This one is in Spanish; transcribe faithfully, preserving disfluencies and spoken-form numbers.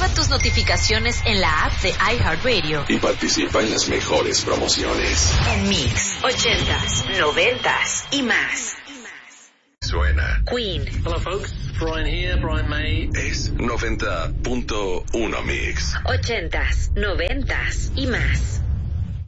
Activa tus notificaciones en la app de iHeartRadio y participa en las mejores promociones. En Mix, ochentas, noventas y más. Suena Queen. Hello folks, Brian here, Brian May. Es noventa punto uno Mix. Ochentas, noventas y más.